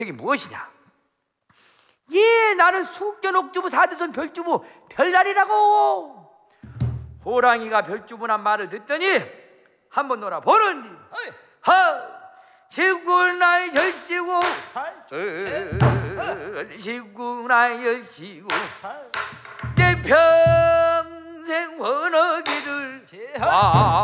이게 무엇이냐? 예, 나는 숙견옥주부 사대손 별주부 별날이라고. 호랑이가 별주부란 말을 듣더니 한번 놀아보는디. 하 시구나이 절시고 시구나이 시구 내 평생 원하기를